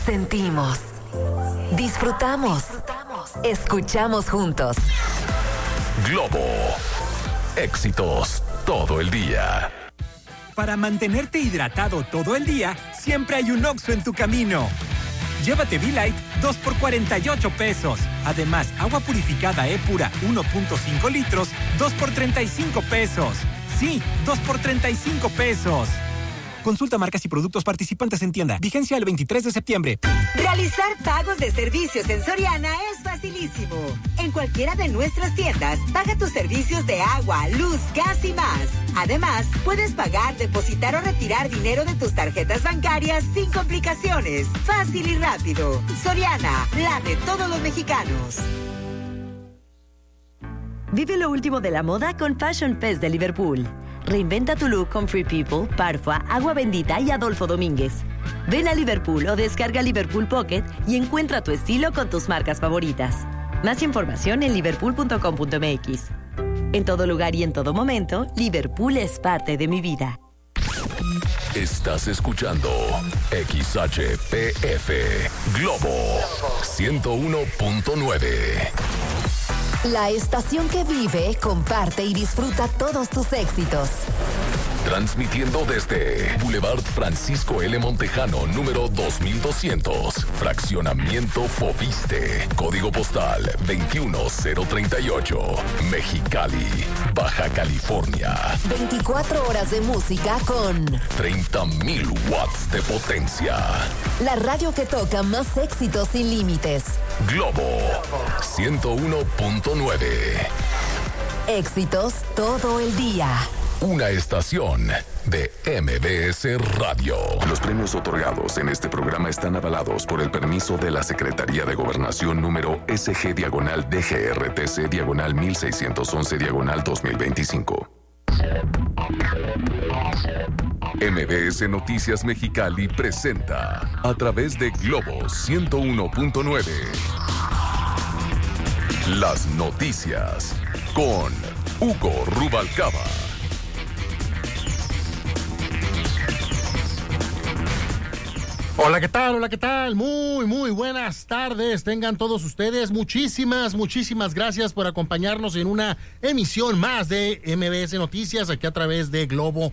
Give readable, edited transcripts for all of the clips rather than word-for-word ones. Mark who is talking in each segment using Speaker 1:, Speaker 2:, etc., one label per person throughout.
Speaker 1: Sentimos, disfrutamos, escuchamos juntos.
Speaker 2: Globo, éxitos todo el día.
Speaker 3: Para mantenerte hidratado todo el día, siempre hay un Oxxo en tu camino. Llévate V-Light 2 por 48 pesos. Además, agua purificada E-Pura 1.5 litros, 2 por 35 pesos. Sí, 2 por 35 pesos. Consulta marcas y productos participantes en tienda. Vigencia el 23 de septiembre.
Speaker 4: Realizar pagos de servicios en Soriana es facilísimo. En cualquiera de nuestras tiendas, paga tus servicios de agua, luz, gas y más. Además, puedes pagar, depositar o retirar dinero de tus tarjetas bancarias sin complicaciones. Fácil y rápido. Soriana, la de todos los mexicanos.
Speaker 5: Vive lo último de la moda con Fashion Fest de Liverpool. Reinventa tu look con Free People, Parfua, Agua Bendita y Adolfo Domínguez. Ven a Liverpool o descarga Liverpool Pocket y encuentra tu estilo con tus marcas favoritas. Más información en liverpool.com.mx. En todo lugar y en todo momento, Liverpool es parte de mi vida.
Speaker 2: Estás escuchando XHPF Globo 101.9.
Speaker 1: La estación que vive, comparte y disfruta todos tus éxitos.
Speaker 2: Transmitiendo desde Boulevard Francisco L. Montejano, número 2200, Fraccionamiento Fobiste, Código Postal 21038, Mexicali, Baja California.
Speaker 1: 24 horas de música con
Speaker 2: 30,000 watts de potencia.
Speaker 1: La radio que toca más éxitos sin límites.
Speaker 2: Globo 101.9.
Speaker 1: Éxitos todo el día.
Speaker 2: Una estación de MBS Radio. Los premios otorgados en este programa están avalados por el permiso de la Secretaría de Gobernación número SG-DGRTC-1611-2025. MBS Noticias Mexicali presenta a través de Globo 101.9 las noticias con Hugo Rubalcaba.
Speaker 6: Hola, ¿qué tal? Hola, ¿qué tal? Muy buenas tardes. Tengan todos ustedes muchísimas gracias por acompañarnos en una emisión más de MBS Noticias aquí a través de Globo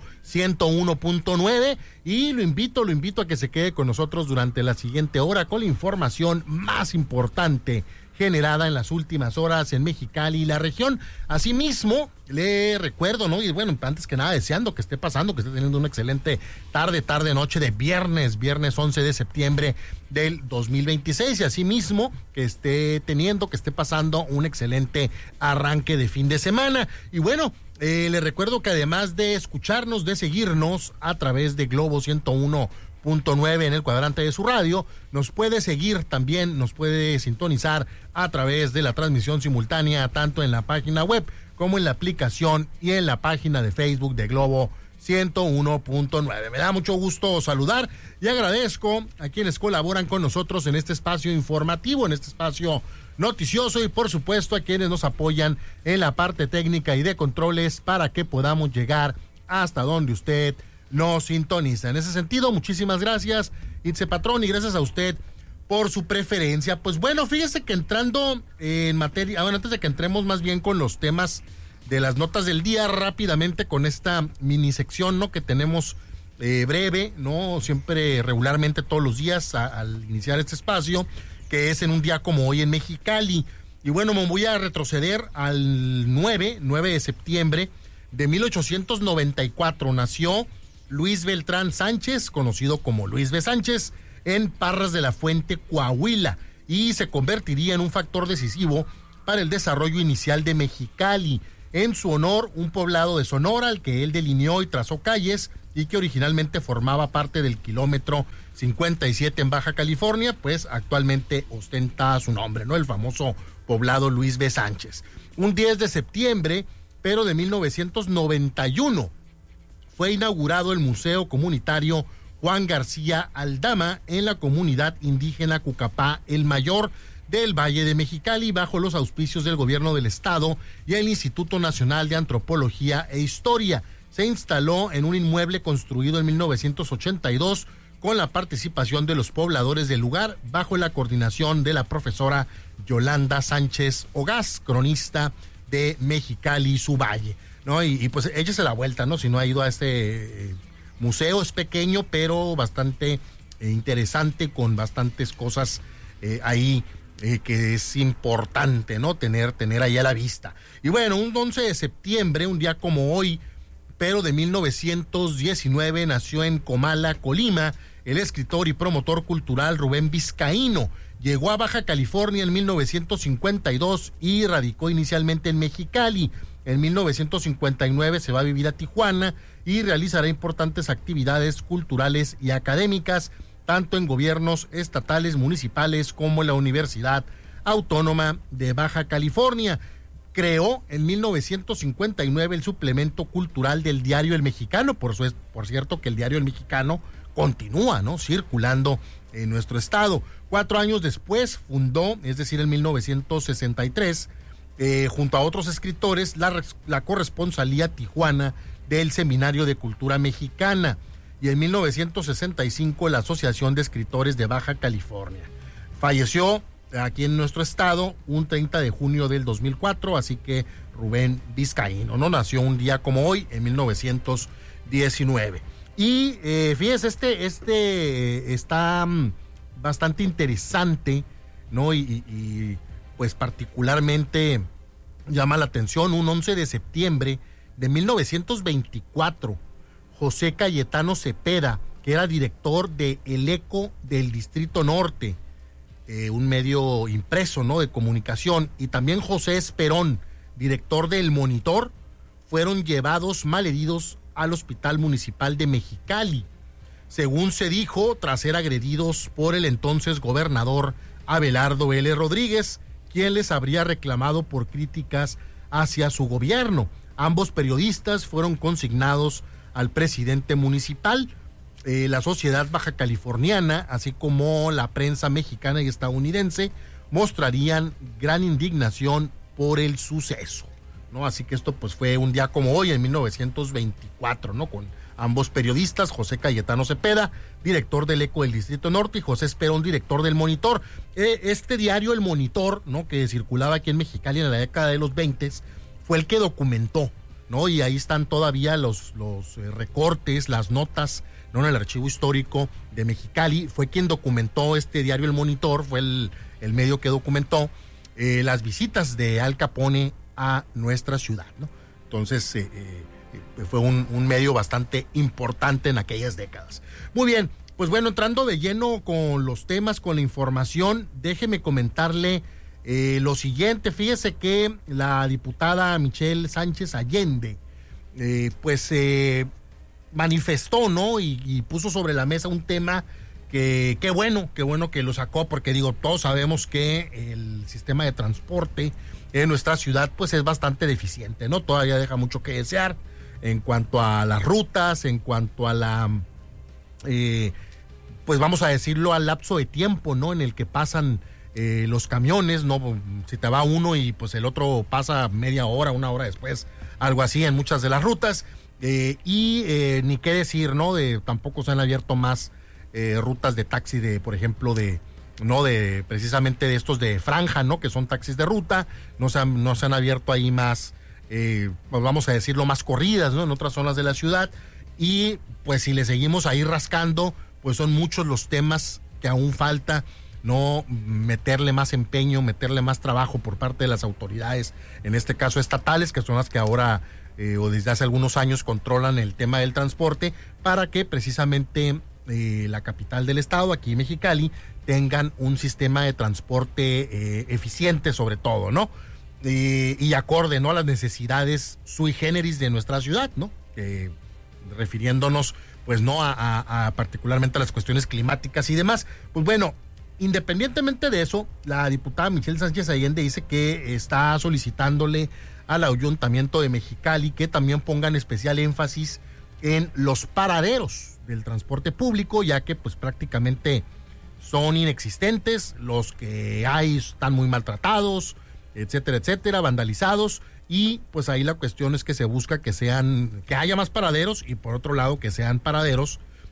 Speaker 6: 101.9 y lo invito a que se quede con nosotros durante la siguiente hora con la información más importante generada en las últimas horas en Mexicali y la región. Asimismo, le recuerdo, ¿no? Y bueno, antes que nada, deseando que esté teniendo una excelente noche de viernes 11 de septiembre del 2026. Y asimismo, que esté pasando un excelente arranque de fin de semana. Y bueno, le recuerdo que además de escucharnos, de seguirnos a través de Globo 101.9 en el cuadrante de su radio, nos puede seguir también, nos puede sintonizar a través de la transmisión simultánea tanto en la página web como en la aplicación y en la página de Facebook de Globo 101.9. Me da mucho gusto saludar y agradezco a quienes colaboran con nosotros en este espacio informativo, en este espacio noticioso y por supuesto a quienes nos apoyan en la parte técnica y de controles para que podamos llegar hasta donde usted nos sintoniza. En ese sentido, muchísimas gracias, Itze Patrón, y gracias a usted por su preferencia. Pues bueno, fíjese que entrando en materia, antes de que entremos más bien con los temas de las notas del día, rápidamente con esta mini sección, ¿no? Que tenemos breve, ¿no? Siempre regularmente todos los días al iniciar este espacio, que es en un día como hoy en Mexicali. Y bueno, me voy a retroceder al 9 de septiembre de 1894. Nació Luis Beltrán Sánchez, conocido como Luis B. Sánchez, en Parras de la Fuente, Coahuila, y se convertiría en un factor decisivo para el desarrollo inicial de Mexicali. En su honor, un poblado de Sonora al que él delineó y trazó calles y que originalmente formaba parte del kilómetro 57 en Baja California, pues actualmente ostenta su nombre, ¿no? El famoso poblado Luis B. Sánchez. Un 10 de septiembre, pero de 1991, fue inaugurado el Museo Comunitario Juan García Aldama en la comunidad indígena Cucapá el Mayor del Valle de Mexicali, bajo los auspicios del gobierno del estado y el Instituto Nacional de Antropología e Historia. Se instaló en un inmueble construido en 1982 con la participación de los pobladores del lugar, bajo la coordinación de la profesora Yolanda Sánchez Ogaz, cronista de Mexicali y su valle, ¿no? Y pues échese la vuelta, ¿no? Si no ha ido a este museo, es pequeño, pero bastante interesante, con bastantes cosas ahí que es importante, ¿no? Tener ahí a la vista. Y bueno, un 11 de septiembre, un día como hoy, pero de 1919, nació en Comala, Colima, el escritor y promotor cultural Rubén Vizcaíno. Llegó a Baja California en 1952 y radicó inicialmente en Mexicali. En 1959 se va a vivir a Tijuana y realizará importantes actividades culturales y académicas, tanto en gobiernos estatales, municipales, como en la Universidad Autónoma de Baja California. Creó en 1959 el suplemento cultural del diario El Mexicano, por cierto que el diario El Mexicano continúa, ¿no?, circulando en nuestro estado. 4 años después fundó, es decir, en 1963, junto a otros escritores, la corresponsalía Tijuana del Seminario de Cultura Mexicana, y en 1965 la Asociación de Escritores de Baja California. Falleció aquí en nuestro estado un 30 de junio del 2004, así que Rubén Vizcaíno, ¿no? Nació un día como hoy, en 1919. Y fíjese, este está bastante interesante, ¿no? Y pues particularmente llama la atención. Un 11 de septiembre de 1924, José Cayetano Cepeda, que era director de El Eco del Distrito Norte, un medio impreso, ¿no?, de comunicación, y también José Esperón, director de El Monitor, fueron llevados malheridos al Hospital Municipal de Mexicali, según se dijo, tras ser agredidos por el entonces gobernador Abelardo L. Rodríguez, quien les habría reclamado por críticas hacia su gobierno. Ambos periodistas fueron consignados al presidente municipal. La sociedad baja californiana, así como la prensa mexicana y estadounidense, mostrarían gran indignación por el suceso, ¿no? Así que esto pues fue un día como hoy, en 1924, ¿no?, con ambos periodistas, José Cayetano Cepeda, director del Eco del Distrito Norte, y José Esperón, director del Monitor. Este diario, El Monitor, ¿no?, que circulaba aquí en Mexicali en la década de los 20, fue el que documentó, ¿no? Y ahí están todavía los recortes, las notas, ¿no?, en el archivo histórico de Mexicali. Fue quien documentó este diario, El Monitor, fue el medio que documentó las visitas de Al Capone a nuestra ciudad, ¿no? Entonces fue un medio bastante importante en aquellas décadas. Muy bien, pues bueno, entrando de lleno con los temas, con la información, déjeme comentarle lo siguiente. Fíjese que la diputada Michelle Sánchez Allende manifestó, ¿no?, y puso sobre la mesa un tema que qué bueno que lo sacó, porque digo, todos sabemos que el sistema de transporte en nuestra ciudad pues es bastante deficiente, ¿no? Todavía deja mucho que desear en cuanto a las rutas, en cuanto a la pues vamos a decirlo, al lapso de tiempo, ¿no?, en el que pasan los camiones, ¿no? Si te va uno y pues el otro pasa media hora, una hora después, algo así en muchas de las rutas. Ni qué decir, ¿no?, tampoco se han abierto más rutas de taxi, por ejemplo, precisamente de estos de franja, ¿no?, que son taxis de ruta. No se han abierto ahí más, pues vamos a decirlo, más corridas, ¿no?, en otras zonas de la ciudad. Y pues si le seguimos ahí rascando, pues son muchos los temas que aún falta, no meterle más empeño, meterle más trabajo por parte de las autoridades, en este caso estatales, que son las que ahora o desde hace algunos años controlan el tema del transporte, para que precisamente la capital del estado, aquí en Mexicali, tengan un sistema de transporte eficiente, sobre todo, ¿no? Y acorde, ¿no?, a las necesidades sui generis de nuestra ciudad, ¿no? Refiriéndonos, pues, no a particularmente a las cuestiones climáticas y demás. Pues bueno, independientemente de eso, la diputada Michelle Sánchez Allende dice que está solicitándole al Ayuntamiento de Mexicali que también pongan especial énfasis en los paraderos del transporte público, ya que pues prácticamente son inexistentes, los que hay están muy maltratados, etcétera, etcétera, vandalizados, y pues ahí la cuestión es que se busca que haya más paraderos, y por otro lado que sean paraderos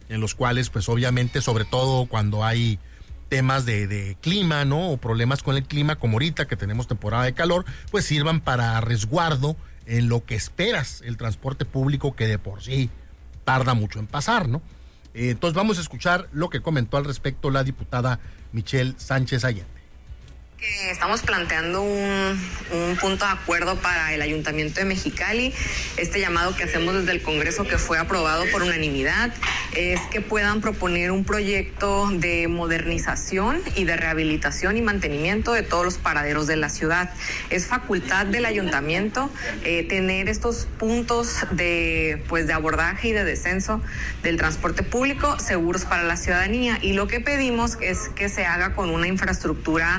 Speaker 6: en los cuales pues obviamente, sobre todo cuando hay temas de clima, ¿no? O problemas con el clima, como ahorita que tenemos temporada de calor, pues sirvan para resguardo en lo que esperas el transporte público, que de por sí tarda mucho en pasar, ¿no? Entonces vamos a escuchar lo que comentó al respecto la diputada Michelle Sánchez Allende.
Speaker 7: Que estamos planteando un punto de acuerdo para el Ayuntamiento de Mexicali. Este llamado que hacemos desde el Congreso, que fue aprobado por unanimidad, es que puedan proponer un proyecto de modernización y de rehabilitación y mantenimiento de todos los paraderos de la ciudad. Es facultad del Ayuntamiento tener estos puntos de abordaje y de descenso del transporte público seguros para la ciudadanía, y lo que pedimos es que se haga con una infraestructura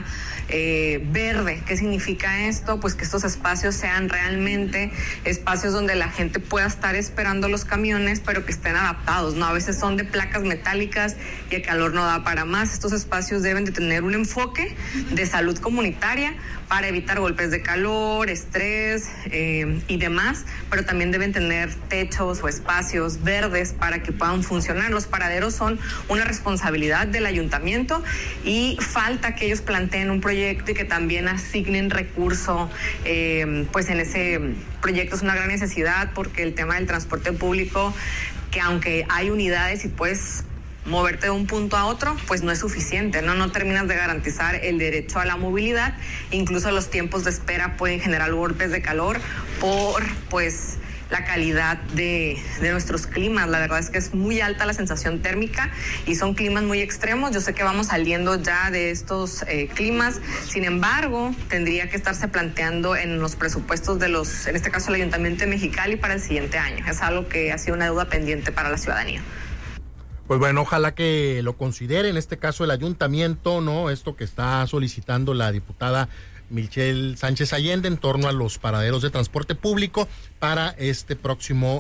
Speaker 7: verde. ¿Qué significa esto? Pues que estos espacios sean realmente espacios donde la gente pueda estar esperando los camiones, pero que estén adaptados, ¿no? A veces son de placas metálicas y el calor no da para más. Estos espacios deben de tener un enfoque de salud comunitaria para evitar golpes de calor, estrés y demás, pero también deben tener techos o espacios verdes para que puedan funcionar. Los paraderos son una responsabilidad del ayuntamiento y falta que ellos planteen un proyecto y que también asignen recurso, pues en ese proyecto es una gran necesidad, porque el tema del transporte público, que aunque hay unidades y puedes moverte de un punto a otro, pues no es suficiente, no terminas de garantizar el derecho a la movilidad. Incluso los tiempos de espera pueden generar golpes de calor por pues la calidad de nuestros climas. La verdad es que es muy alta la sensación térmica y son climas muy extremos. Yo sé que vamos saliendo ya de estos climas, sin embargo, tendría que estarse planteando en los presupuestos en este caso el Ayuntamiento de Mexicali, para el siguiente año. Es algo que ha sido una deuda pendiente para la ciudadanía.
Speaker 6: Pues bueno, ojalá que lo considere, en este caso el ayuntamiento, ¿no? Esto que está solicitando la diputada Michelle Sánchez Allende en torno a los paraderos de transporte público para este próximo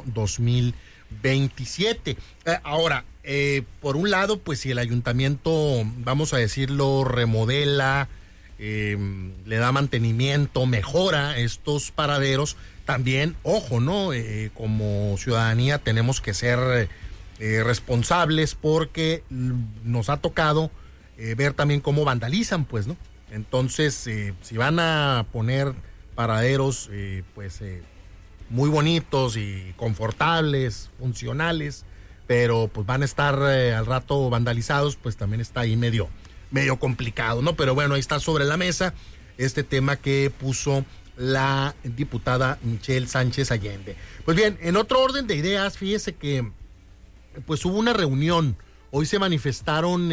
Speaker 6: 2027. Ahora, por un lado, pues si el ayuntamiento, vamos a decirlo, remodela, le da mantenimiento, mejora estos paraderos, también, ojo, ¿no? Como ciudadanía tenemos que ser responsables, porque nos ha tocado ver también cómo vandalizan, pues, ¿no? Entonces, si van a poner paraderos, muy bonitos y confortables, funcionales, pero pues van a estar al rato vandalizados, pues también está ahí medio complicado, ¿no? Pero bueno, ahí está sobre la mesa este tema que puso la diputada Michelle Sánchez Allende. Pues bien, en otro orden de ideas, fíjese que pues hubo una reunión. Hoy se manifestaron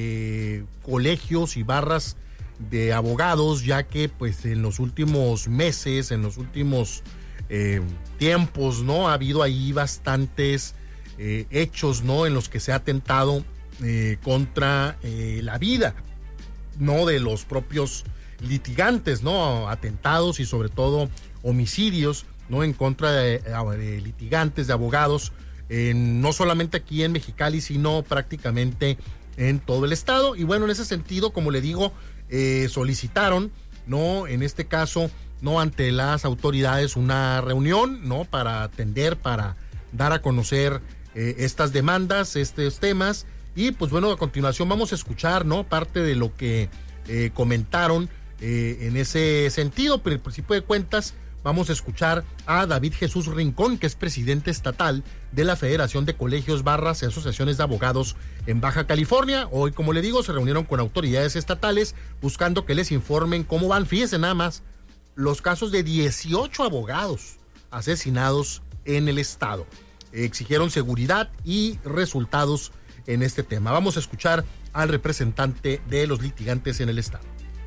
Speaker 6: colegios y barras de abogados, ya que pues en los últimos meses, en los últimos tiempos, ¿no? Ha habido ahí bastantes hechos, ¿no? En los que se ha atentado contra la vida, ¿no? De los propios litigantes, ¿no? Atentados y sobre todo homicidios, ¿no? En contra de litigantes, de abogados, no solamente aquí en Mexicali, sino prácticamente en todo el estado. Y bueno, en ese sentido, como le digo, solicitaron, ¿no? En este caso, ¿no? Ante las autoridades una reunión, ¿no? Para atender, para dar a conocer estas demandas, estos temas. Y pues bueno, a continuación vamos a escuchar, ¿no? Parte de lo que comentaron en ese sentido. Pero el principio de cuentas, vamos a escuchar a David Jesús Rincón, que es presidente estatal de la Federación de Colegios, Barras y Asociaciones de Abogados en Baja California. Hoy, como le digo, se reunieron con autoridades estatales buscando que les informen cómo van. Fíjense nada más, los casos de 18 abogados asesinados en el estado. Exigieron seguridad y resultados en este tema. Vamos a escuchar al representante de los litigantes en el estado.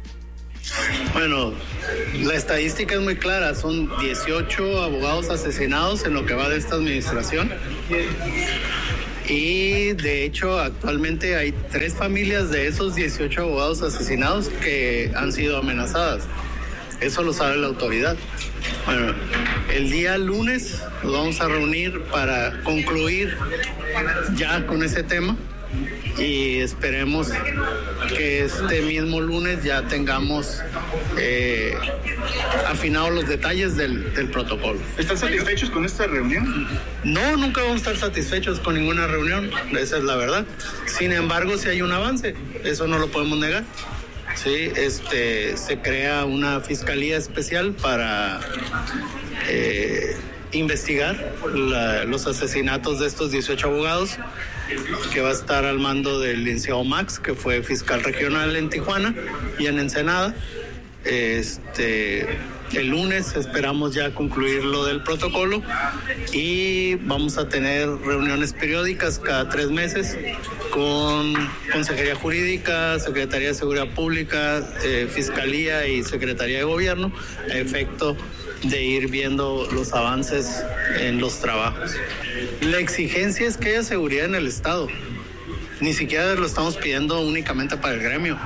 Speaker 8: Bueno, la estadística es muy clara, son 18 abogados asesinados en lo que va de esta administración, y de hecho actualmente hay 3 familias de esos 18 abogados asesinados que han sido amenazadas. Eso lo sabe la autoridad. Bueno, el día lunes nos vamos a reunir para concluir ya con ese tema y esperemos que este mismo lunes ya tengamos afinados los detalles del protocolo.
Speaker 9: ¿Están satisfechos con esta reunión?
Speaker 8: No, nunca vamos a estar satisfechos con ninguna reunión, esa es la verdad. Sin embargo, sí hay un avance, eso no lo podemos negar. Sí, se crea una fiscalía especial para investigar los asesinatos de estos 18 abogados, que va a estar al mando del licenciado Max, que fue fiscal regional en Tijuana y en Ensenada. El lunes esperamos ya concluir lo del protocolo y vamos a tener reuniones periódicas cada 3 meses con Consejería Jurídica, Secretaría de Seguridad Pública, Fiscalía y Secretaría de Gobierno, a efecto de ir viendo los avances en los trabajos. La exigencia es que haya seguridad en el Estado. Ni siquiera lo estamos pidiendo únicamente para el gremio.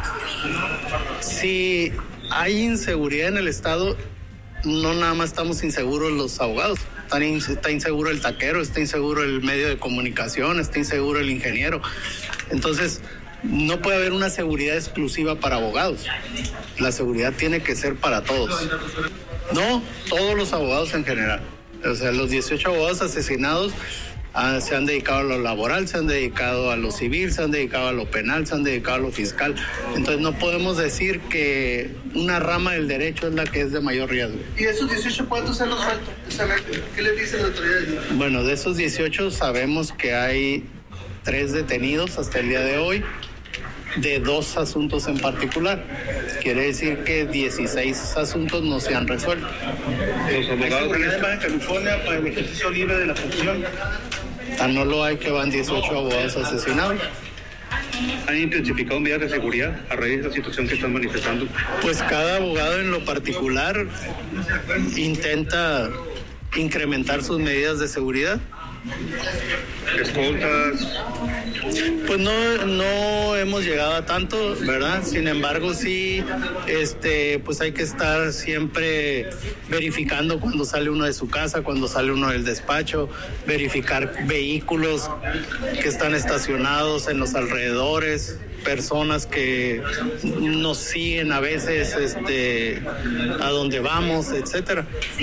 Speaker 8: Si hay inseguridad en el Estado, no nada más estamos inseguros los abogados. Está inseguro el taquero, está inseguro el medio de comunicación, está inseguro el ingeniero. Entonces, no puede haber una seguridad exclusiva para abogados. La seguridad tiene que ser para todos. No, todos los abogados en general. O sea, los 18 abogados asesinados se han dedicado a lo laboral, se han dedicado a lo civil, se han dedicado a lo penal, se han dedicado a lo fiscal. Entonces no podemos decir que una rama del derecho es la que es de mayor riesgo.
Speaker 9: ¿Y esos 18 cuántos se han resuelto? ¿Qué les dicen las autoridades?
Speaker 8: Bueno, de esos 18 sabemos que hay 3 detenidos hasta el día de hoy, de 2 asuntos en particular. Quiere decir que 16 asuntos no se han resuelto.
Speaker 9: Los abogados de Baja California para el ejercicio libre de la función.
Speaker 8: Tan no lo hay que van 18 abogados asesinados.
Speaker 9: ¿Han intensificado medidas de seguridad a raíz de la situación que están manifestando?
Speaker 8: Pues cada abogado en lo particular intenta incrementar sus medidas de seguridad.
Speaker 9: ¿Escoltas?
Speaker 8: Pues no hemos llegado a tanto, ¿verdad? Sin embargo, sí, pues hay que estar siempre verificando cuando sale uno de su casa, cuando sale uno del despacho, verificar vehículos que están estacionados en los alrededores, personas que nos siguen a veces a donde vamos, etcétera.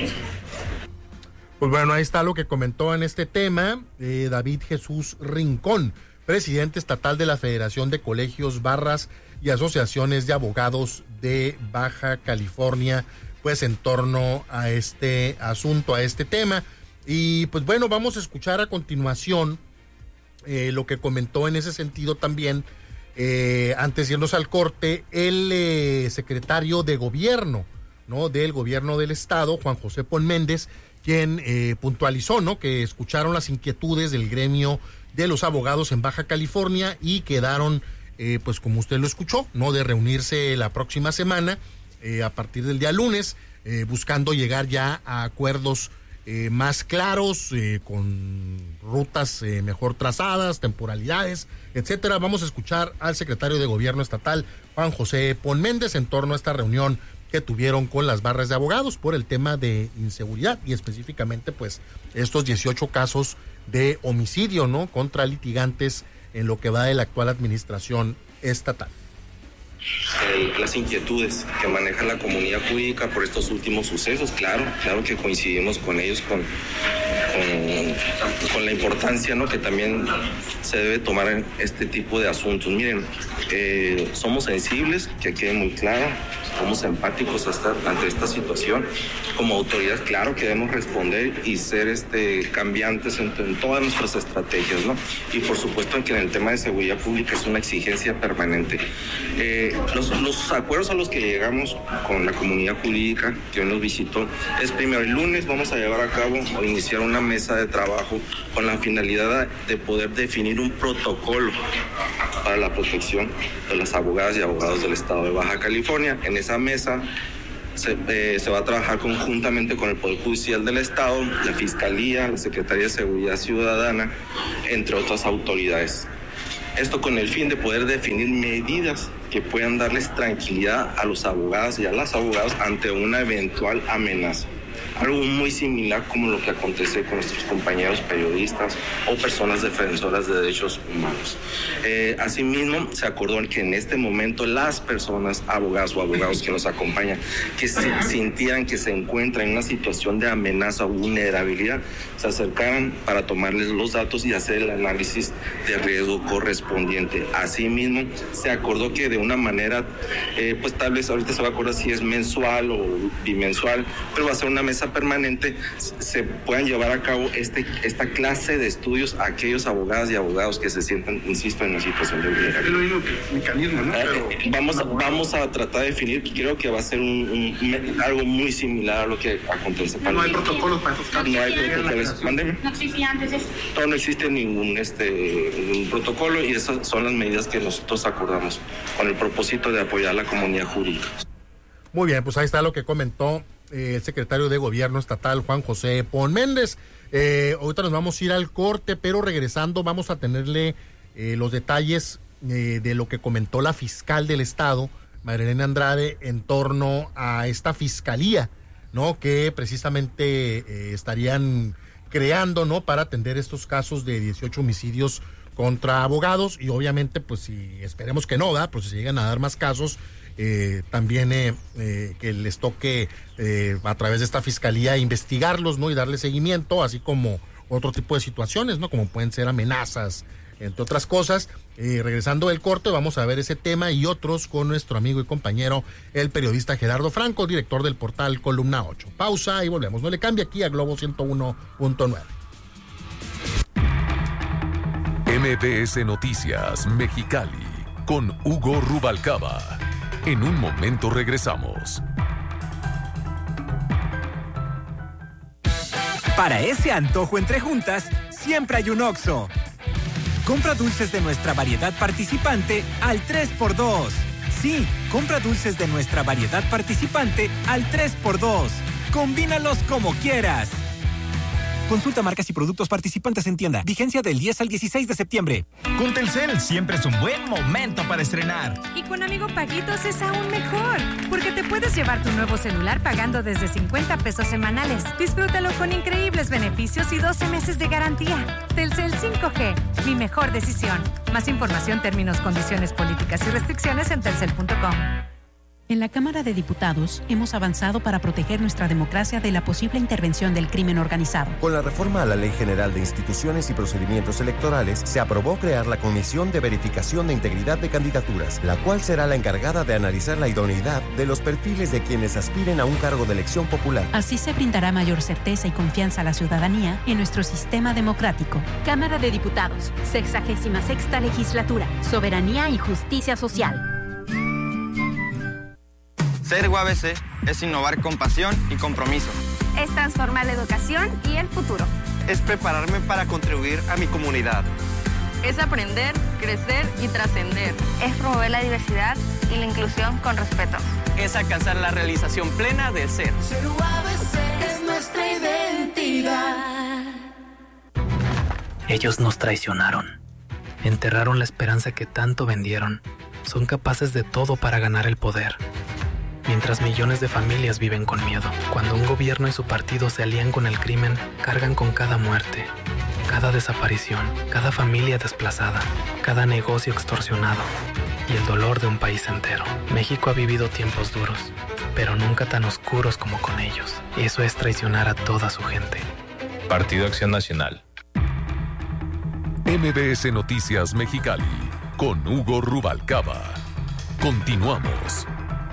Speaker 6: Pues bueno, ahí está lo que comentó en este tema David Jesús Rincón, presidente estatal de la Federación de Colegios, Barras y Asociaciones de Abogados de Baja California, pues en torno a este asunto, a este tema. Y pues bueno, vamos a escuchar a continuación lo que comentó en ese sentido también, antes de irnos al corte, el secretario de Gobierno, ¿no?, del Gobierno del Estado, Juan José Pon Méndez, quien puntualizó, ¿no?, que escucharon las inquietudes del gremio de los abogados en Baja California y quedaron, pues como usted lo escuchó, ¿no?, de reunirse la próxima semana, a partir del día lunes, buscando llegar ya a acuerdos más claros, con rutas mejor trazadas, temporalidades, etcétera. Vamos a escuchar al secretario de Gobierno estatal, Juan José Pon Méndez, en torno a esta reunión que tuvieron con las barras de abogados por el tema de inseguridad y específicamente pues estos 18 casos de homicidio, ¿no?, contra litigantes en lo que va de la actual administración estatal.
Speaker 10: Las inquietudes que maneja la comunidad jurídica por estos últimos sucesos, claro que coincidimos con ellos, con la importancia, ¿no?, que también se debe tomar en este tipo de asuntos. Miren, somos sensibles, que quede muy claro, somos empáticos ante esta situación. Como autoridad, claro que debemos responder y ser cambiantes en todas nuestras estrategias, ¿no? Y por supuesto que en el tema de seguridad pública es una exigencia permanente. Los acuerdos a los que llegamos con la comunidad jurídica que hoy nos visitó es, primero, el lunes vamos a llevar a cabo o iniciar una mesa de trabajo con la finalidad de poder definir un protocolo para la protección de las abogadas y abogados del Estado de Baja California. En esa mesa se va a trabajar conjuntamente con el Poder Judicial del Estado, la Fiscalía, la Secretaría de Seguridad Ciudadana, entre otras autoridades. Esto con el fin de poder definir medidas que puedan darles tranquilidad a los abogados y a las abogadas ante una eventual amenaza. algo muy similar como lo que acontece con nuestros compañeros periodistas o personas defensoras de derechos humanos. Asimismo, se acordó que en este momento las personas, abogadas o abogados que nos acompañan, que sintieran que se encuentran en una situación de amenaza o vulnerabilidad, se acercaran para tomarles los datos y hacer el análisis de riesgo correspondiente. Asimismo, se acordó que de una manera, pues tal vez ahorita se va a acordar si es mensual o bimensual, pero va a ser una mesa permanente, se puedan llevar a cabo esta clase de estudios a aquellos abogadas y abogados que se sientan, insisto, en una situación de vulnerabilidad.
Speaker 11: Es lo mismo que mecanismo, ¿no?
Speaker 10: Vamos a tratar de definir, creo que va a ser algo muy similar a lo que acontece.
Speaker 11: No hay protocolos para esos casos.
Speaker 10: No hay protocolos. Mándeme.
Speaker 12: No existía antes eso.
Speaker 10: No existe ningún protocolo, y esas son las medidas que nosotros acordamos con el propósito de apoyar a la comunidad jurídica.
Speaker 6: Muy bien, pues ahí está lo que comentó el secretario de Gobierno Estatal, Juan José Pon Méndez. Ahorita nos vamos a ir al corte, pero regresando vamos a tenerle los detalles de lo que comentó la fiscal del Estado, Marilena Andrade, en torno a esta fiscalía, ¿no? Que precisamente estarían creando, ¿no? Para atender estos casos de 18 homicidios contra abogados, y obviamente, pues si esperemos que no, ¿verdad? Pues si se llegan a dar más casos, también que les toque a través de esta fiscalía investigarlos, ¿no? Y darle seguimiento, así como otro tipo de situaciones, ¿no? Como pueden ser amenazas, entre otras cosas. Regresando del corte, vamos a ver ese tema y otros con nuestro amigo y compañero, el periodista Gerardo Franco, director del portal Columna 8. Pausa y volvemos. No le cambie aquí a Globo 101.9.
Speaker 2: MBS Noticias Mexicali con Hugo Rubalcaba. En un momento regresamos.
Speaker 3: Para ese antojo entre juntas, siempre hay un Oxxo. Compra dulces de nuestra variedad participante al 3x2. Sí, compra dulces de nuestra variedad participante al 3x2. Combínalos como quieras. Consulta marcas y productos participantes en tienda. Vigencia del 10 al 16 de septiembre.
Speaker 13: Con Telcel siempre es un buen momento para estrenar.
Speaker 14: Y con Amigo Paguitos es aún mejor, porque te puedes llevar tu nuevo celular pagando desde 50 pesos semanales. Disfrútalo con increíbles beneficios y 12 meses de garantía. Telcel 5G, mi mejor decisión. Más información, términos, condiciones, políticas y restricciones en telcel.com.
Speaker 15: En la Cámara de Diputados hemos avanzado para proteger nuestra democracia de la posible intervención del crimen organizado.
Speaker 16: Con la reforma a la Ley General de Instituciones y Procedimientos Electorales, se aprobó crear la Comisión de Verificación de Integridad de Candidaturas, la cual será la encargada de analizar la idoneidad de los perfiles de quienes aspiren a un cargo de elección popular.
Speaker 15: Así se brindará mayor certeza y confianza a la ciudadanía en nuestro sistema democrático.
Speaker 17: Cámara de Diputados, 66ª Legislatura, Soberanía y Justicia Social.
Speaker 18: Ser UABC es innovar con pasión y compromiso.
Speaker 19: Es transformar la educación y el futuro.
Speaker 20: Es prepararme para contribuir a mi comunidad.
Speaker 21: Es aprender, crecer y trascender.
Speaker 19: Es promover la diversidad y la inclusión con respeto.
Speaker 20: Es alcanzar la realización plena del ser.
Speaker 22: Ser UABC es nuestra identidad.
Speaker 23: Ellos nos traicionaron. Enterraron la esperanza que tanto vendieron. Son capaces de todo para ganar el poder. Mientras millones de familias viven con miedo. Cuando un gobierno y su partido se alían con el crimen, cargan con cada muerte, cada desaparición, cada familia desplazada, cada negocio extorsionado y el dolor de un país entero. México ha vivido tiempos duros, pero nunca tan oscuros como con ellos. Y eso es traicionar a toda su gente.
Speaker 24: Partido Acción Nacional.
Speaker 2: MBS Noticias Mexicali con Hugo Rubalcaba. Continuamos.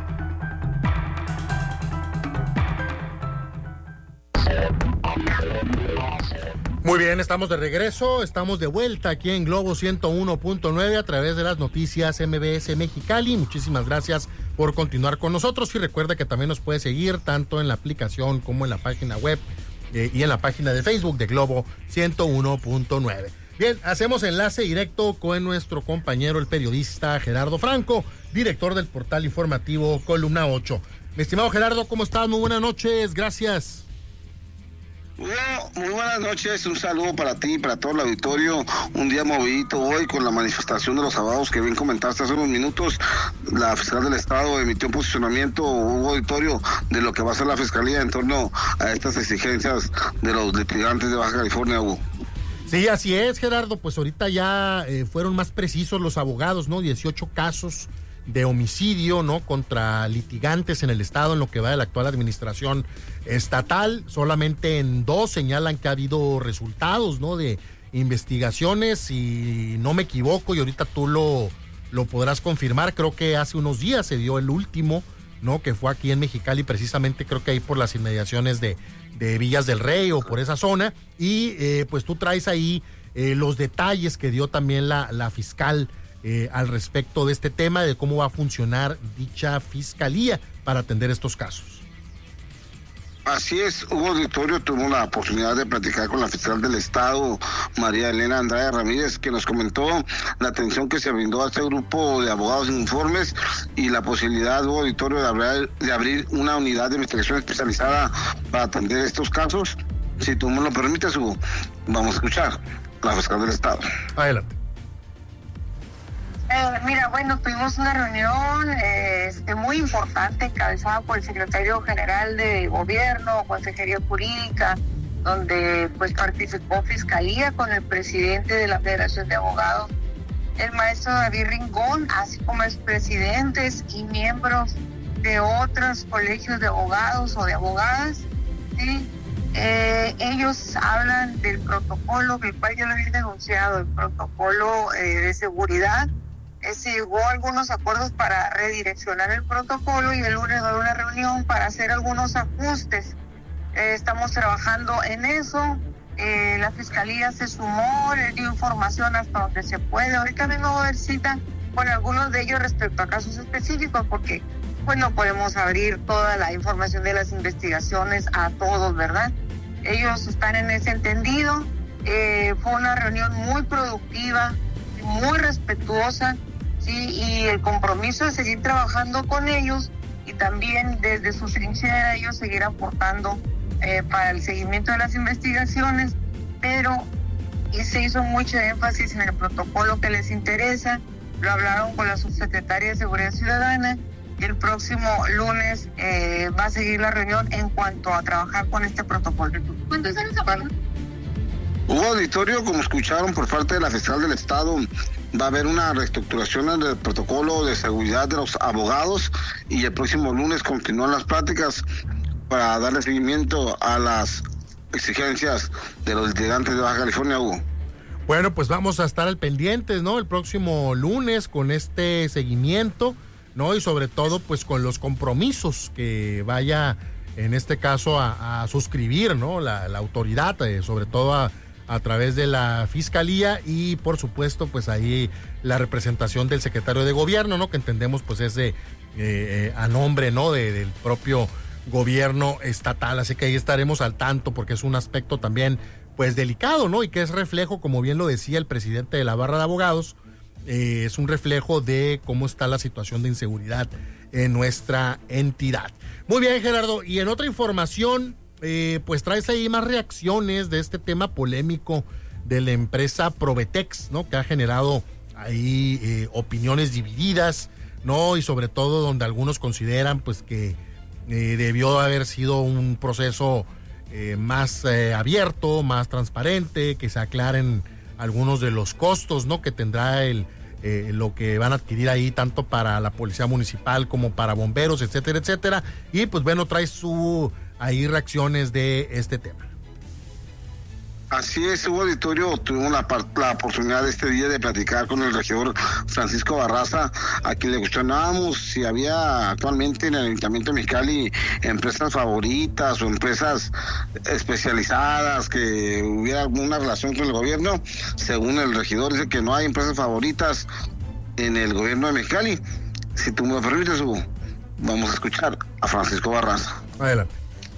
Speaker 6: Muy bien, estamos de regreso, estamos de vuelta aquí en Globo 101.9 a través de las noticias MBS Mexicali. Muchísimas gracias por continuar con nosotros y recuerda que también nos puede seguir tanto en la aplicación como en la página web y en la página de Facebook de Globo 101.9. Bien, hacemos enlace directo con nuestro compañero, el periodista Gerardo Franco, director del portal informativo Columna 8. Mi estimado Gerardo, ¿cómo estás? Muy buenas noches, gracias.
Speaker 1: Muy buenas noches, un saludo para ti y para todo el auditorio. Un día movidito hoy con la manifestación de los abogados que bien comentaste hace unos minutos. La fiscal del estado emitió un posicionamiento, un auditorio de lo que va a hacer la fiscalía en torno a estas exigencias de los litigantes de Baja California, Hugo.
Speaker 6: Sí, así es, Gerardo, pues ahorita ya fueron más precisos los abogados, ¿no? 18 casos de homicidio, ¿no? Contra litigantes en el estado en lo que va de la actual administración estatal. Solamente en 2 señalan que ha habido resultados, ¿no? De investigaciones, si no me equivoco, y ahorita tú lo podrás confirmar. Creo que hace unos días se dio el último, ¿no? Que fue aquí en Mexicali, precisamente creo que ahí por las inmediaciones de Villas del Rey o por esa zona. Y pues tú traes ahí los detalles que dio también la fiscal al respecto de este tema, de cómo va a funcionar dicha fiscalía para atender estos casos.
Speaker 1: Así es, Hugo Auditorio, tuvimos la oportunidad de platicar con la fiscal del estado, María Elena Andrade Ramírez, que nos comentó la atención que se brindó a este grupo de abogados informes y la posibilidad, Hugo Auditorio, de abrir una unidad de investigación especializada para atender estos casos. Si tú me lo permites, Hugo, vamos a escuchar a la fiscal del estado.
Speaker 6: Adelante.
Speaker 4: Mira, bueno, tuvimos una reunión muy importante encabezada por el secretario general de gobierno, consejería jurídica, donde pues participó Fiscalía con el presidente de la Federación de Abogados, el maestro David Rincón, así como expresidentes y miembros de otros colegios de abogados o de abogadas, ¿sí? Ellos hablan del protocolo, el cual yo lo había denunciado, el protocolo de seguridad. Se llegó a algunos acuerdos para redireccionar el protocolo y el lunes va a haber una reunión para hacer algunos ajustes. Estamos trabajando en eso. La fiscalía se sumó, les dio información hasta donde se puede. Ahorita vengo a ver cita con algunos de ellos respecto a casos específicos porque pues no podemos abrir toda la información de las investigaciones a todos, ¿verdad? Ellos están en ese entendido. Fue una reunión muy productiva, muy respetuosa. Sí, y el compromiso de seguir trabajando con ellos y también desde su trinchera ellos seguir aportando para el seguimiento de las investigaciones, pero se hizo mucho énfasis en el protocolo que les interesa. Lo hablaron con la subsecretaria de Seguridad Ciudadana y el próximo lunes va a seguir la reunión en cuanto a trabajar con este protocolo. ¿Cuántos años apagan?
Speaker 1: Hubo auditorio, como escucharon por parte de la fiscal del estado, va a haber una reestructuración del protocolo de seguridad de los abogados y el próximo lunes continúan las pláticas para darle seguimiento a las exigencias de los litigantes de Baja California, Hugo.
Speaker 6: Bueno, pues vamos a estar al pendiente, ¿no? El próximo lunes con este seguimiento, ¿no? Y sobre todo, pues con los compromisos que vaya, en este caso, a suscribir, ¿no? La autoridad, sobre todo a través de la fiscalía y por supuesto pues ahí la representación del secretario de gobierno, ¿no? Que entendemos pues es a nombre, ¿no? Del propio gobierno estatal, así que ahí estaremos al tanto porque es un aspecto también pues delicado, ¿no? Y que es reflejo, como bien lo decía el presidente de la Barra de Abogados, es un reflejo de cómo está la situación de inseguridad en nuestra entidad. Muy bien, Gerardo, y en otra información, pues traes ahí más reacciones de este tema polémico de la empresa Provetex, ¿no? Que ha generado ahí opiniones divididas, ¿no? Y sobre todo donde algunos consideran pues que debió haber sido un proceso más abierto, más transparente, que se aclaren algunos de los costos, ¿no? Que tendrá lo que van a adquirir ahí tanto para la policía municipal como para bomberos, etcétera, etcétera. Y pues bueno, traes ahí reacciones de este tema.
Speaker 1: Así es, Hugo Auditorio, tuvimos la oportunidad este día de platicar con el regidor Francisco Barraza, a quien le cuestionábamos si había actualmente en el Ayuntamiento de Mexicali empresas favoritas o empresas especializadas, que hubiera alguna relación con el gobierno. Según el regidor, dice que no hay empresas favoritas en el gobierno de Mexicali. Si tú me permites, Hugo, vamos a escuchar a Francisco Barraza.
Speaker 6: Adelante.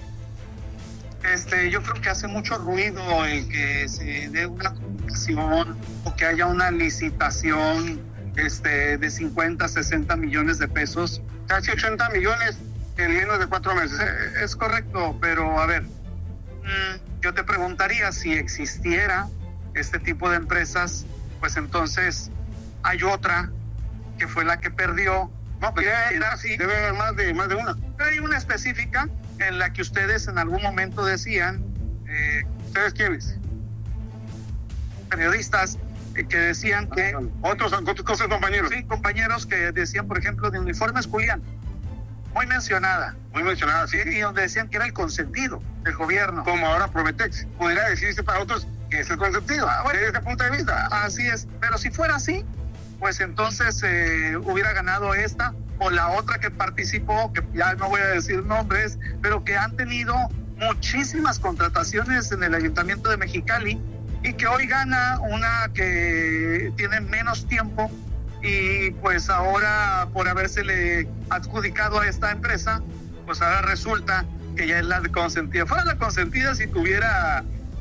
Speaker 11: Yo creo que hace mucho ruido el que se dé una concesión o que haya una licitación de 50, 60 millones de pesos, casi 80 millones en menos de 4 meses. Es correcto, pero a ver, yo te preguntaría si existiera este tipo de empresas, pues entonces hay otra que fue la que perdió.
Speaker 1: No, pero sí, debe haber más de una.
Speaker 11: Pero hay una específica en la que ustedes en algún momento decían,
Speaker 1: ¿ustedes quiénes?
Speaker 11: Periodistas que decían que...
Speaker 1: Otros compañeros.
Speaker 11: Sí, compañeros que decían, por ejemplo, de Uniformes Julián. Muy mencionada,
Speaker 1: sí.
Speaker 11: Y donde decían que era el consentido del gobierno.
Speaker 1: Como ahora Prometex. Podría decirse para otros que es el consentido, desde ese punto de vista.
Speaker 11: Así es, pero si fuera así, pues entonces hubiera ganado esta o la otra que participó, que ya no voy a decir nombres, pero que han tenido muchísimas contrataciones en el Ayuntamiento de Mexicali y que hoy gana una que tiene menos tiempo y pues ahora por habérsele adjudicado a esta empresa, pues ahora resulta que ya es la consentida. Fuera la consentida si tuviera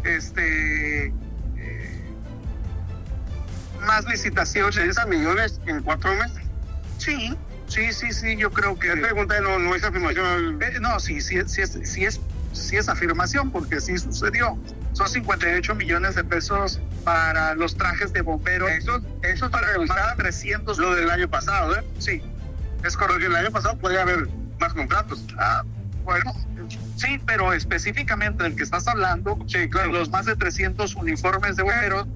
Speaker 11: más licitaciones.
Speaker 1: ¿60 millones en 4 meses?
Speaker 11: Sí, yo creo que...
Speaker 1: La pregunta no es afirmación.
Speaker 11: No, sí es afirmación, porque sí sucedió. Son 58 millones de pesos para los trajes de bomberos.
Speaker 1: Eso para revisar
Speaker 11: 300.
Speaker 1: Lo del año pasado, ¿eh?
Speaker 11: Sí,
Speaker 1: es correcto. Que el año pasado podría haber más contratos.
Speaker 11: Bueno, sí, pero específicamente del que estás hablando,
Speaker 1: sí, claro.
Speaker 11: Los más de 300 uniformes de bomberos.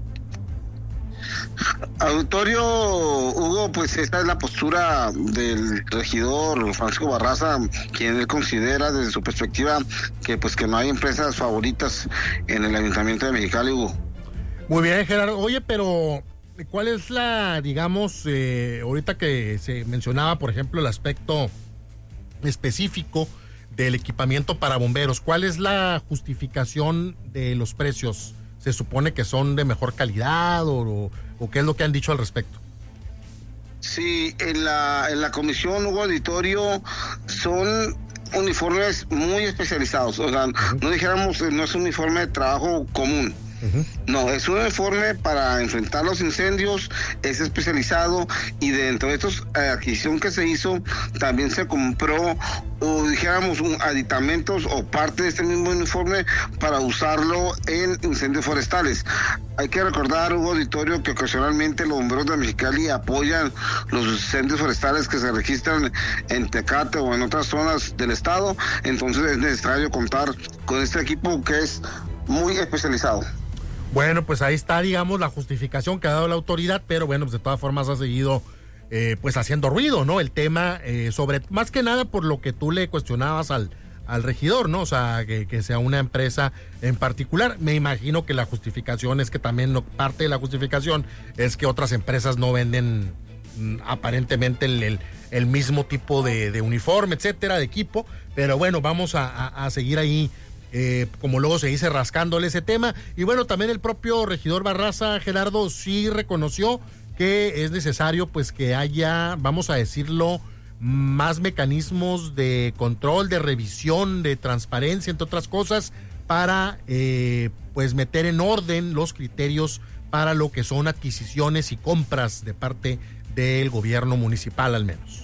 Speaker 1: Auditorio, Hugo, pues esta es la postura del regidor Francisco Barraza, quien él considera desde su perspectiva que no hay empresas favoritas en el Ayuntamiento de Mexicali, Hugo.
Speaker 6: Muy bien, Gerardo. Oye, pero ¿cuál es la, digamos, ahorita que se mencionaba, por ejemplo, el aspecto específico del equipamiento para bomberos? ¿Cuál es la justificación de los precios? ¿Se supone que son de mejor calidad o qué es lo que han dicho al respecto?
Speaker 1: Sí, en la comisión, Hugo, auditorio, son uniformes muy especializados. O sea, no dijéramos, no es un uniforme de trabajo común. No, es un uniforme para enfrentar los incendios, es especializado, y dentro de estos adquisición que se hizo, también se compró, o dijéramos, aditamentos o parte de este mismo uniforme para usarlo en incendios forestales. Hay que recordar, Hugo, auditorio, que ocasionalmente los bomberos de Mexicali apoyan los incendios forestales que se registran en Tecate o en otras zonas del estado, entonces es necesario contar con este equipo que es muy especializado.
Speaker 6: Bueno, pues ahí está, digamos, la justificación que ha dado la autoridad, pero bueno, pues de todas formas ha seguido pues haciendo ruido, ¿no? El tema, sobre, más que nada por lo que tú le cuestionabas al regidor, ¿no? O sea, que sea una empresa en particular. Me imagino que la justificación es que también parte de la justificación es que otras empresas no venden aparentemente el mismo tipo de uniforme, etcétera, de equipo, pero bueno, vamos a seguir ahí. Como luego se dice, rascándole ese tema. Y bueno, también el propio regidor Barraza, Gerardo, sí reconoció que es necesario pues que haya, vamos a decirlo, más mecanismos de control, de revisión, de transparencia, entre otras cosas, para pues meter en orden los criterios para lo que son adquisiciones y compras de parte del gobierno municipal, al menos.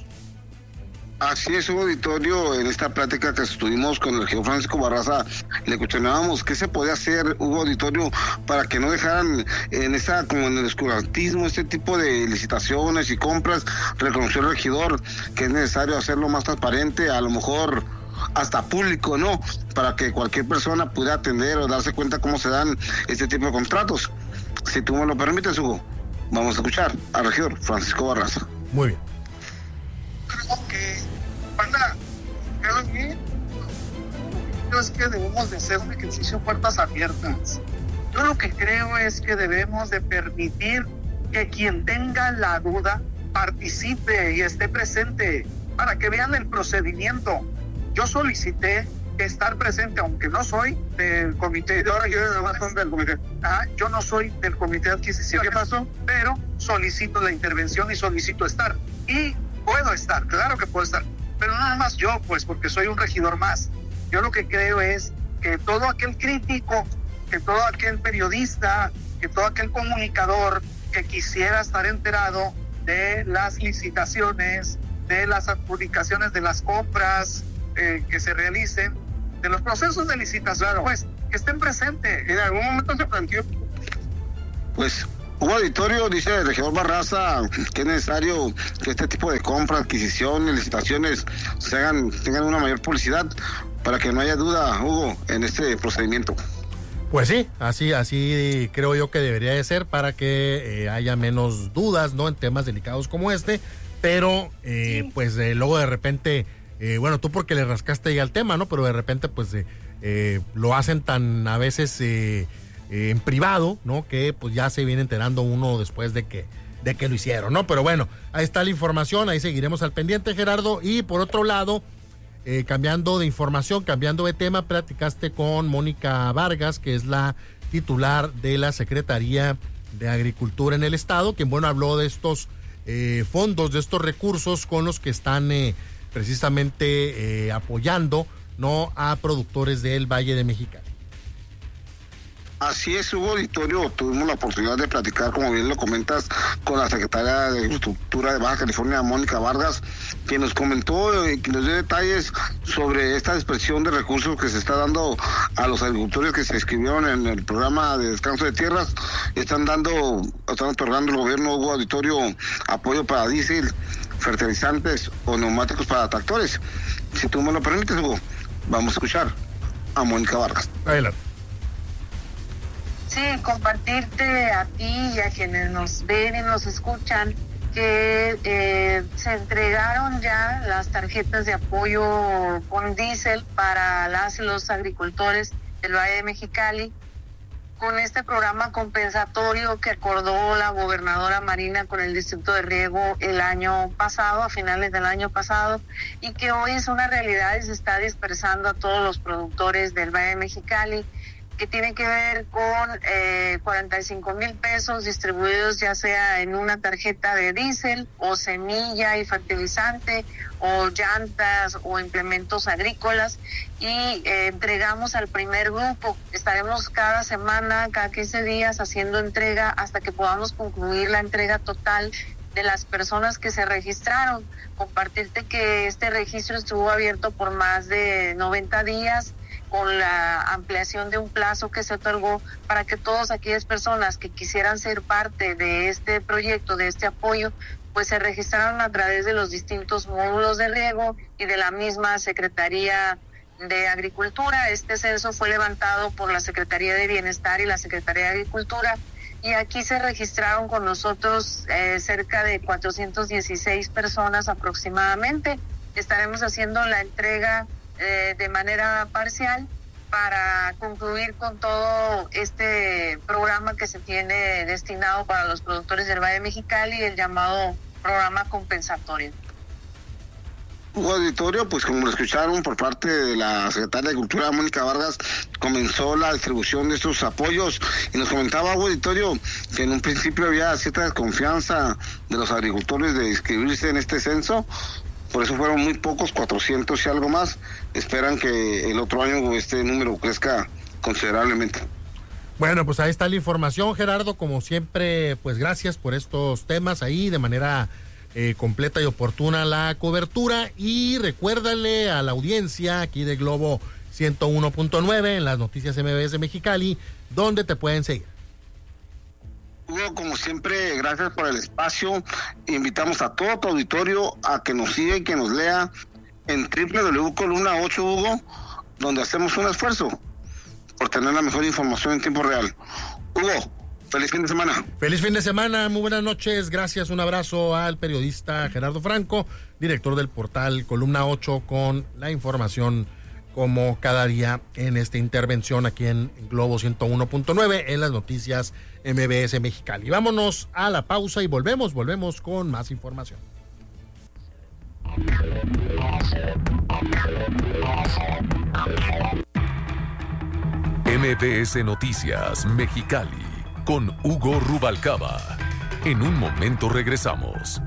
Speaker 1: Así es, Hugo, auditorio. En esta plática que estuvimos con el regidor Francisco Barraza, le cuestionábamos qué se podía hacer, Hugo, auditorio, para que no dejaran como en el oscurantismo este tipo de licitaciones y compras. Reconoció el regidor que es necesario hacerlo más transparente, a lo mejor hasta público, ¿no? Para que cualquier persona pudiera atender o darse cuenta cómo se dan este tipo de contratos. Si tú me lo permites, Hugo, vamos a escuchar al regidor Francisco Barraza.
Speaker 6: Muy bien.
Speaker 11: Creo es que debemos de hacer un ejercicio puertas abiertas. Yo lo que creo es que debemos de permitir que quien tenga la duda participe y esté presente para que vean el procedimiento. Yo solicité estar presente, aunque no soy del comité. Yo no soy del comité de adquisición.
Speaker 1: ¿Qué pasó?
Speaker 11: Pero solicito la intervención y solicito estar. Y puedo estar, claro que puedo estar, pero nada más yo, pues, porque soy un regidor más. Yo lo que creo es que todo aquel crítico, que todo aquel periodista, que todo aquel comunicador que quisiera estar enterado de las licitaciones, de las adjudicaciones, de las compras que se realicen, de los procesos de licitación, pues, que estén presentes. En algún momento se planteó.
Speaker 1: Pues, Hugo Auditorio, dice el regidor Barraza que es necesario que este tipo de compras, adquisiciones, licitaciones tengan una mayor publicidad para que no haya duda, Hugo, en este procedimiento.
Speaker 6: Pues sí, así creo yo que debería de ser para que haya menos dudas, ¿no? En temas delicados como este, pero pues luego de repente, bueno, tú porque le rascaste ya al tema, ¿no? Pero de repente pues lo hacen tan a veces en privado, ¿no? Que pues ya se viene enterando uno después de que lo hicieron, ¿no? Pero bueno, ahí está la información, ahí seguiremos al pendiente, Gerardo. Y por otro lado, cambiando de información, cambiando de tema, platicaste con Mónica Vargas, que es la titular de la Secretaría de Agricultura en el Estado, quien, bueno, habló de estos fondos, de estos recursos con los que están precisamente apoyando, ¿no?, a productores del Valle de Mexicali.
Speaker 1: Así es, Hugo Auditorio, tuvimos la oportunidad de platicar, como bien lo comentas, con la secretaria de Agricultura de Baja California, Mónica Vargas, quien nos comentó y que nos dio detalles sobre esta dispersión de recursos que se está dando a los agricultores que se inscribieron en el programa de descanso de tierras. Están otorgando el gobierno, Hugo Auditorio, apoyo para diésel, fertilizantes o neumáticos para tractores. Si tú me lo permites, Hugo, vamos a escuchar a Mónica Vargas.
Speaker 6: Adelante.
Speaker 4: Sí, compartirte a ti y a quienes nos ven y nos escuchan que se entregaron ya las tarjetas de apoyo con diésel para las y los agricultores del Valle de Mexicali con este programa compensatorio que acordó la gobernadora Marina con el Distrito de Riego el año pasado, a finales del año pasado, y que hoy es una realidad y se está dispersando a todos los productores del Valle de Mexicali, que tiene que ver con 45,000 pesos distribuidos ya sea en una tarjeta de diésel o semilla y fertilizante o llantas o implementos agrícolas, y entregamos al primer grupo. Estaremos cada semana, cada 15 días haciendo entrega hasta que podamos concluir la entrega total de las personas que se registraron. Compartirte que este registro estuvo abierto por más de 90 días con la ampliación de un plazo que se otorgó para que todas aquellas personas que quisieran ser parte de este proyecto, de este apoyo, pues se registraron a través de los distintos módulos de riego y de la misma Secretaría de Agricultura. Este censo fue levantado por la Secretaría de Bienestar y la Secretaría de Agricultura, y aquí se registraron con nosotros cerca de 416 personas aproximadamente. Estaremos haciendo la entrega de manera parcial para concluir con todo este programa que se tiene destinado para los productores del Valle de Mexicali, el llamado programa compensatorio.
Speaker 1: Hugo Auditorio, pues como lo escucharon por parte de la secretaria de Agricultura, Mónica Vargas, comenzó la distribución de estos apoyos y nos comentaba, Hugo Auditorio, que en un principio había cierta desconfianza de los agricultores de inscribirse en este censo. Por eso fueron muy pocos, 400 y algo más. Esperan que el otro año este número crezca considerablemente.
Speaker 6: Bueno, pues ahí está la información, Gerardo. Como siempre, pues gracias por estos temas ahí, de manera completa y oportuna la cobertura. Y recuérdale a la audiencia aquí de Globo 101.9 en las noticias MBS Mexicali, donde te pueden seguir.
Speaker 1: Hugo, como siempre, gracias por el espacio. Invitamos a todo tu auditorio a que nos siga y que nos lea en www.columna 8, Hugo, donde hacemos un esfuerzo por tener la mejor información en tiempo real. Hugo, feliz fin de semana.
Speaker 6: Feliz fin de semana, muy buenas noches. Gracias, un abrazo al periodista Gerardo Franco, director del portal Columna 8, con la información como cada día en esta intervención aquí en Globo 101.9 en las noticias MBS Mexicali. Vámonos a la pausa y volvemos con más información.
Speaker 2: MBS Noticias Mexicali con Hugo Rubalcaba. En un momento regresamos.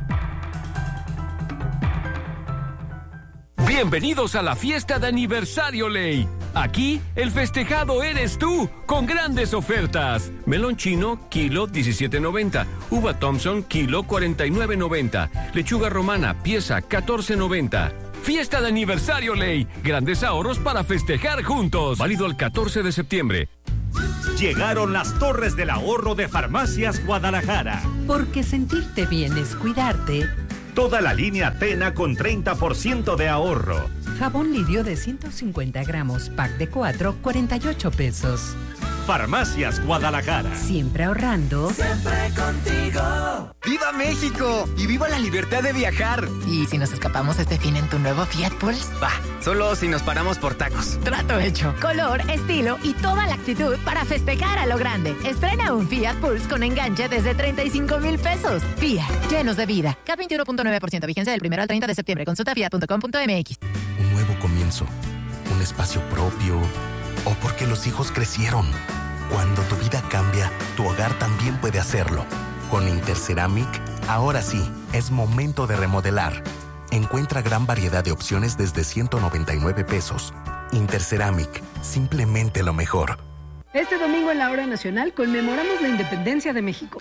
Speaker 5: Bienvenidos a la fiesta de aniversario Ley. Aquí el festejado eres tú, con grandes ofertas. Melón chino, kilo 17.90. Uva Thompson, kilo 49.90. Lechuga romana, pieza 14.90. Fiesta de aniversario Ley. Grandes ahorros para festejar juntos. Válido el 14 de septiembre.
Speaker 7: Llegaron las torres del ahorro de Farmacias Guadalajara.
Speaker 8: Porque sentirte bien es cuidarte.
Speaker 7: Toda la línea Tena con 30% de ahorro.
Speaker 8: Jabón Lirio de 150 gramos, pack de 4, 48 pesos.
Speaker 7: Farmacias Guadalajara.
Speaker 8: Siempre ahorrando.
Speaker 22: Siempre contigo.
Speaker 9: ¡Viva México! ¡Y viva la libertad de viajar!
Speaker 12: ¿Y si nos escapamos este fin en tu nuevo Fiat Pulse?
Speaker 9: Va, solo si nos paramos por tacos.
Speaker 12: Trato hecho. Color, estilo y toda la actitud para festejar a lo grande. Estrena un Fiat Pulse con enganche desde 35,000 pesos. Fiat, llenos de vida. CAT 21.9%, vigencia del 1 al 30 de septiembre. Consulta fiat.com.mx.
Speaker 25: Un nuevo comienzo, un espacio propio, o porque los hijos crecieron. Cuando tu vida cambia, tu hogar también puede hacerlo. Con Interceramic, ahora sí, es momento de remodelar. Encuentra gran variedad de opciones desde 199 pesos. Interceramic, simplemente lo mejor.
Speaker 26: Este domingo en la Hora Nacional conmemoramos la independencia de México.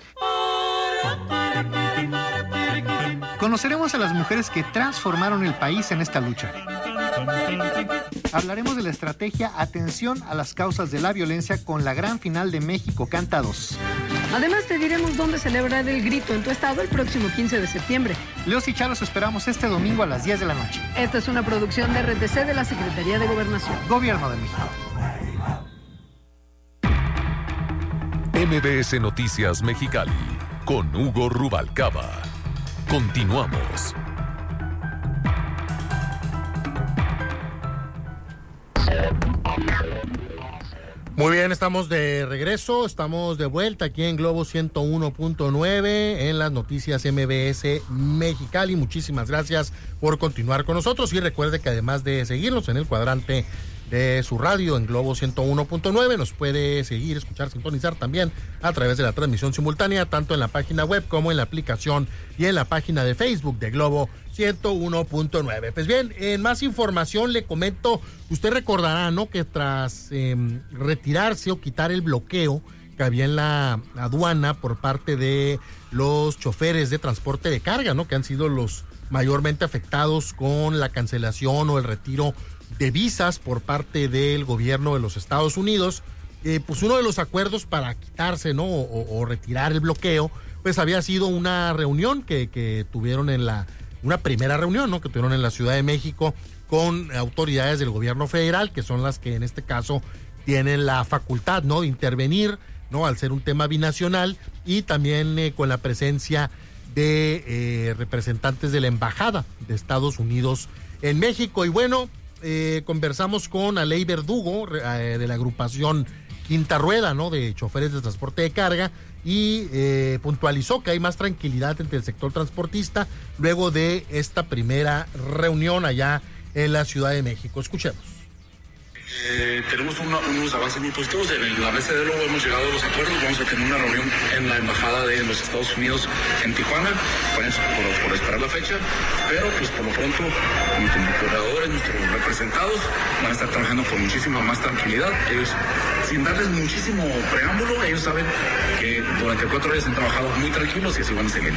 Speaker 27: Conoceremos a las mujeres que transformaron el país en esta lucha. Hablaremos de la estrategia Atención a las causas de la violencia con la gran final de México Canta 2.
Speaker 26: Además te diremos dónde celebrar el grito en tu estado el próximo 15 de septiembre.
Speaker 27: Leos y Charos esperamos este domingo a las 10 de la noche.
Speaker 26: Esta es una producción de RTC de la Secretaría de Gobernación.
Speaker 27: Gobierno de México.
Speaker 2: MBS Noticias Mexicali con Hugo Rubalcaba. Continuamos.
Speaker 6: Muy bien, estamos de regreso, estamos de vuelta aquí en Globo 101.9 en las noticias MBS Mexicali. Muchísimas gracias por continuar con nosotros y recuerde que además de seguirnos en el cuadrante de su radio en Globo 101.9, nos puede seguir, escuchar, sintonizar también a través de la transmisión simultánea, tanto en la página web como en la aplicación y en la página de Facebook de Globo 101.9. Pues bien, en más información le comento, usted recordará, ¿no?, que tras retirarse o quitar el bloqueo que había en la aduana por parte de los choferes de transporte de carga, ¿no?, que han sido los mayormente afectados con la cancelación o el retiro de visas por parte del gobierno de los Estados Unidos, pues uno de los acuerdos para quitarse, ¿no?, o retirar el bloqueo, pues había sido una reunión que tuvieron una primera reunión, ¿no?, que tuvieron en la Ciudad de México con autoridades del gobierno federal, que son las que en este caso tienen la facultad, ¿no?, de intervenir, ¿no?, al ser un tema binacional, y también con la presencia de representantes de la Embajada de Estados Unidos en México. Y bueno, conversamos con Aley Verdugo de la agrupación Quinta Rueda, ¿no?, de choferes de transporte de carga, y puntualizó que hay más tranquilidad entre el sector transportista luego de esta primera reunión allá en la Ciudad de México. Escuchemos.
Speaker 28: Tenemos unos avances muy positivos. En la mesa de diálogo hemos llegado a los acuerdos. Vamos a tener una reunión en la Embajada de los Estados Unidos en Tijuana, por esperar la fecha, pero pues por lo pronto nuestros operadores, nuestros representados van a estar trabajando con muchísima más tranquilidad. Ellos, sin darles muchísimo preámbulo, ellos saben que durante 4 días han trabajado muy tranquilos y así van a seguir.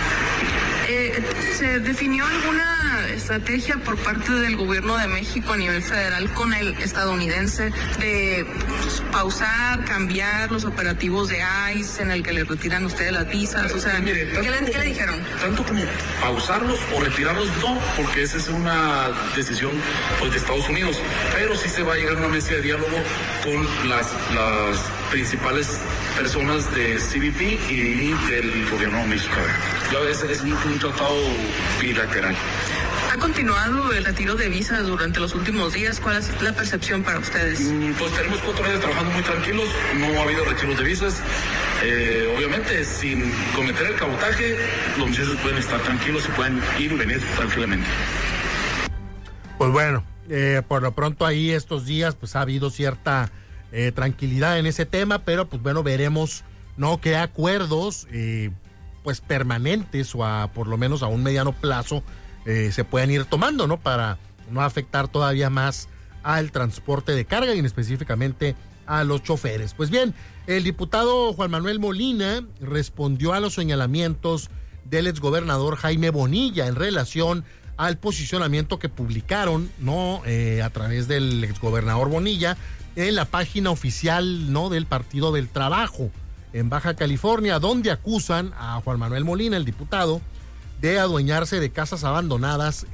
Speaker 29: ¿Se definió alguna estrategia por parte del gobierno de México a nivel federal con el estadounidense de pausar, cambiar los operativos de ICE en el que le retiran a ustedes las visas? O sea, mire, ¿qué le dijeron?
Speaker 28: Tanto como pausarlos o retirarlos, no, porque esa es una decisión, pues, de Estados Unidos, pero sí se va a llegar a una mesa de diálogo con las principales personas de CBP y del gobierno mexicano. Es un tratado bilateral.
Speaker 29: ¿Ha continuado el retiro de visas durante los últimos días? ¿Cuál es la percepción para ustedes?
Speaker 28: Pues tenemos 4 días trabajando muy tranquilos, no ha habido retiros de visas. Obviamente, sin cometer el cabotaje, los muchachos pueden estar tranquilos y pueden ir y venir tranquilamente.
Speaker 6: Pues bueno, por lo pronto ahí estos días pues ha habido cierta tranquilidad en ese tema, pero pues bueno, veremos, ¿no?, qué acuerdos pues permanentes o por lo menos a un mediano plazo se pueden ir tomando, ¿no?, para no afectar todavía más al transporte de carga y específicamente a los choferes. Pues bien, el diputado Juan Manuel Molina respondió a los señalamientos del exgobernador Jaime Bonilla en relación al posicionamiento que publicaron, ¿no? A través del exgobernador Bonilla en la página oficial, ¿no? Del Partido del Trabajo en Baja California, donde acusan a Juan Manuel Molina, el diputado, de adueñarse de casas abandonadas